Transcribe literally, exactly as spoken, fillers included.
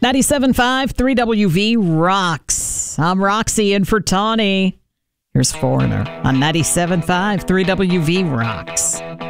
ninety-seven point five, three W V rocks. I'm Roxy in for Tawny. Here's Foreigner on ninety-seven point five, three W V rocks.